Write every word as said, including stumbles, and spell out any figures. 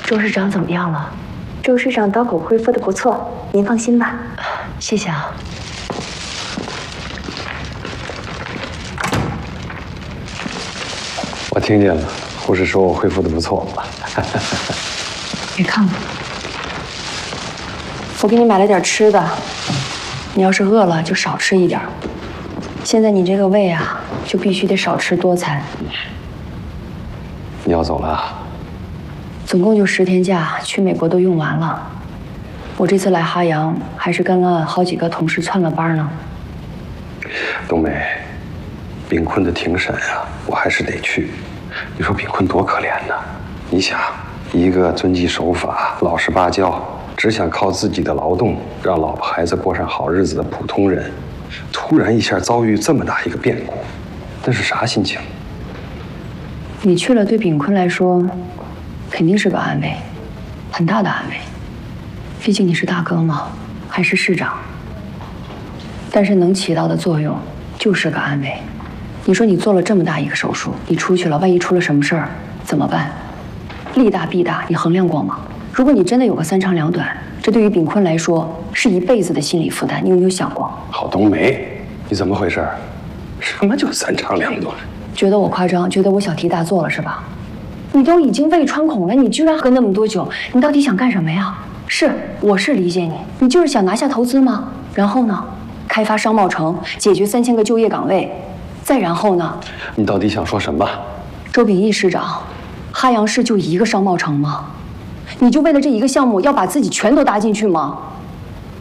周市长怎么样了？ 周市长刀口恢复的不错，您放心吧。 谢谢啊。 我听见了，护士说我恢复的不错。 别看了， 我给你买了点吃的，你要是饿了就少吃一点。现在你这个胃啊，就必须得少吃多餐。 你要走了？ 总共就十天假，去美国都用完了。我这次来哈阳，还是跟了好几个同事窜了班呢。 冬梅，炳坤的庭审啊，我还是得去。你说炳坤多可怜呐！你想，一个遵纪守法、老实巴交，只想靠自己的劳动让老婆孩子过上好日子的普通人，突然一下遭遇这么大一个变故，那是啥心情？ 你去了，对炳坤来说，肯定是个安慰，很大的安慰。毕竟你是大哥嘛，还是市长。但是能起到的作用就是个安慰。你说你做了这么大一个手术，你出去了，万一出了什么事儿怎么办？利大弊大，你衡量过吗？如果你真的有个三长两短，这对于炳坤来说是一辈子的心理负担，你有没有想过？ 郝冬梅，你怎么回事？什么叫三长两短？ 觉得我夸张，觉得我小题大做了是吧？你都已经胃穿孔了，你居然喝那么多酒，你到底想干什么呀？是，我是理解你，你就是想拿下投资吗？然后呢，开发商贸城，解决三千个就业岗位，再然后呢？ 你到底想说什么？ 周秉义市长，哈阳市就一个商贸城吗？你就为了这一个项目要把自己全都搭进去吗？